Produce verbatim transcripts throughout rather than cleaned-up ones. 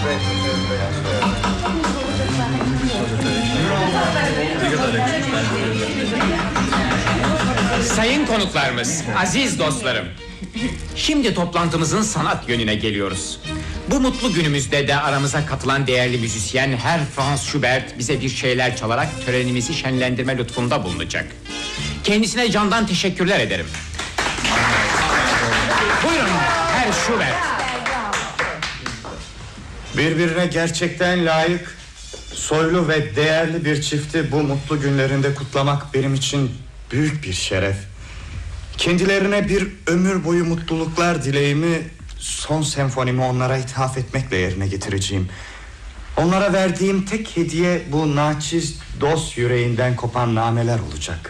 Sayın konuklarımız, aziz dostlarım. Şimdi toplantımızın sanat yönüne geliyoruz. Bu mutlu günümüzde de aramıza katılan değerli müzisyen Herr Franz Schubert bize bir şeyler çalarak törenimizi şenlendirme lütfunda bulunacak. Kendisine candan teşekkürler ederim. Buyurun Herr Schubert. Birbirine gerçekten layık, soylu ve değerli bir çifti bu mutlu günlerinde kutlamak benim için büyük bir şeref. Kendilerine bir ömür boyu mutluluklar dileğimi son senfonimi onlara ithaf etmekle yerine getireceğim. Onlara verdiğim tek hediye bu naçiz dost yüreğinden kopan nameler olacak.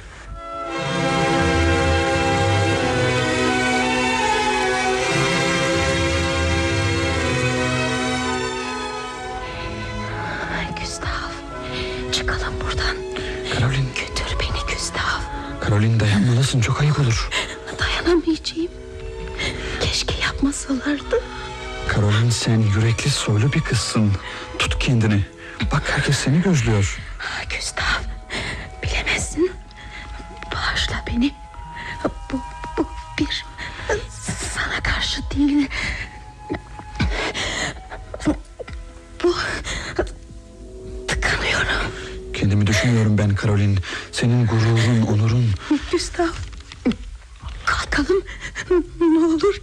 Gustav, çıkalım buradan. Karolin. Götür beni Gustav. Karolin, dayanmalısın, çok ayıp olur. Dayanamayacağım. Keşke yapmasalardı. Karolin, sen yürekli soylu bir kızsın. Tut kendini. Bak, herkes seni gözlüyor. Gustav, bilemezsin. Bağışla beni. Bu, bu bir sana karşı değil. Bu tıkanıyorum. Kendimi düşünüyorum ben Karolin. Senin gururun, onurun. Gustav, kalkalım ne olur.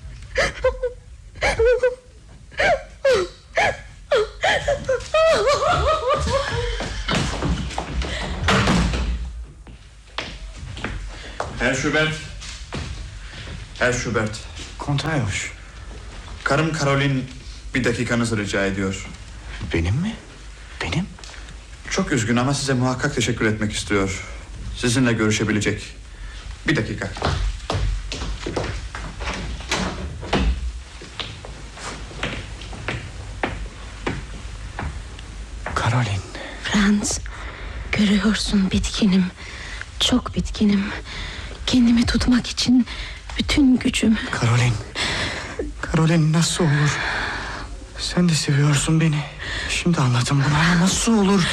Herr Schubert. Herr Schubert. Kontayoş. Karım Karolin bir dakikanızı rica ediyor. Benim mi? Benim? Çok üzgün ama size muhakkak teşekkür etmek istiyor. Sizinle görüşebilecek. Bir dakika. Karolin. Franz, görüyorsun bitkinim. Çok bitkinim. Kendimi tutmak için bütün gücüm. Karolin. Karolin, nasıl olur? Sen de seviyorsun beni. Şimdi anladım bunu ama nasıl olur?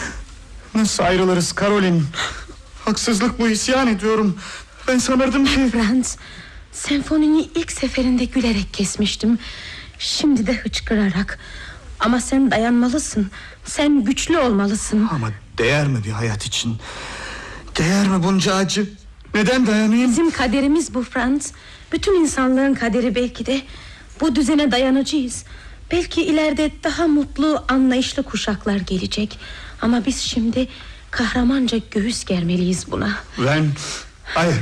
Nasıl ayrılırız Karolin? Haksızlık bu, isyan ediyorum. Ben sanırdım ki... Franz, senfonini ilk seferinde gülerek kesmiştim. Şimdi de hıçkırarak. Ama sen dayanmalısın. Sen güçlü olmalısın. Ama değer mi bir hayat için? Değer mi bunca acı? Neden dayanayım? Bizim kaderimiz bu Franz. Bütün insanlığın kaderi belki de. Bu düzene dayanacağız. Belki ileride daha mutlu, anlayışlı kuşaklar gelecek. Ama biz şimdi kahramanca göğüs germeliyiz buna. Ben... Hayır.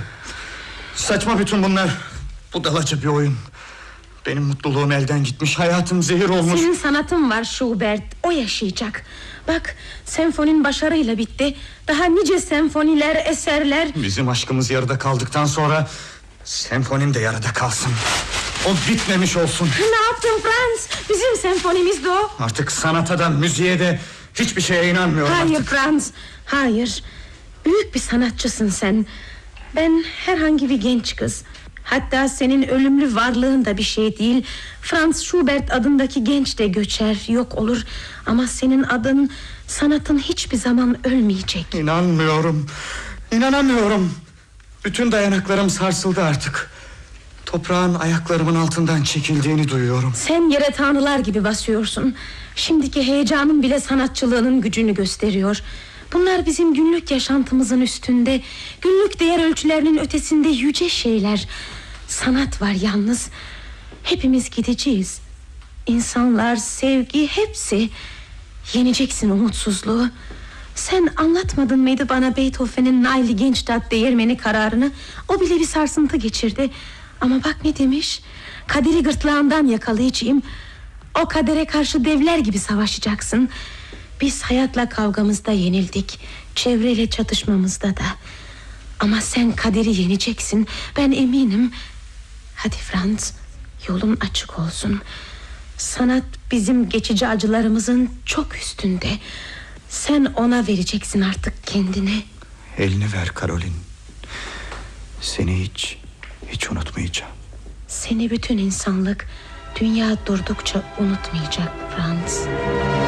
Saçma bütün bunlar. Budalaca bir oyun. Benim mutluluğum elden gitmiş, hayatım zehir olmuş. Senin sanatın var Schubert, o yaşayacak. Bak, senfonin başarıyla bitti. Daha nice senfoniler, eserler. Bizim aşkımız yarıda kaldıktan sonra senfonim de yarıda kalsın. O bitmemiş olsun. Ne yaptın Franz? Bizim senfonimiz de o. Artık sanata da müziğe de hiçbir şeye inanmıyorum. Hayır artık. Franz, hayır. Büyük bir sanatçısın sen. Ben herhangi bir genç kız. Hatta senin ölümlü varlığın da bir şey değil. Franz Schubert adındaki genç de göçer, yok olur. Ama senin adın, sanatın hiçbir zaman ölmeyecek. İnanmıyorum. İnanamıyorum. Bütün dayanaklarım sarsıldı artık. Toprağın ayaklarımın altından çekildiğini duyuyorum. Sen yere tanrılar gibi basıyorsun. Şimdiki heyecanın bile sanatçılığının gücünü gösteriyor. Bunlar bizim günlük yaşantımızın üstünde, günlük değer ölçülerinin ötesinde yüce şeyler. Sanat var yalnız. Hepimiz gideceğiz. İnsanlar, sevgi, hepsi. Yeneceksin umutsuzluğu. Sen anlatmadın mıydı bana Beethoven'in Naili Gençtat değirmeni kararını? O bile bir sarsıntı geçirdi. Ama bak ne demiş? Kaderi gırtlağından yakalayacağım. O kadere karşı devler gibi savaşacaksın. Biz hayatla kavgamızda yenildik, çevreyle çatışmamızda da. Ama sen kaderi yeneceksin, ben eminim. Hadi Franz, yolun açık olsun. Sanat bizim geçici acılarımızın çok üstünde. Sen ona vereceksin artık kendini. Elini ver Karolin. Seni hiç, hiç unutmayacağım. Seni bütün insanlık Dünya durdukça unutmayacak Franz.